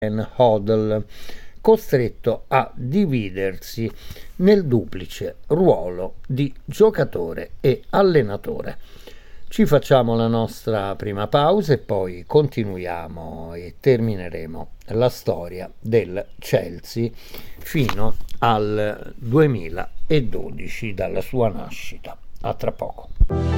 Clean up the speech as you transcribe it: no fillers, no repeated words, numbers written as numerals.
Hodl, costretto a dividersi nel duplice ruolo di giocatore e allenatore. Ci facciamo la nostra prima pausa e poi continuiamo e termineremo la storia del Chelsea fino al 2012 dalla sua nascita. A tra poco.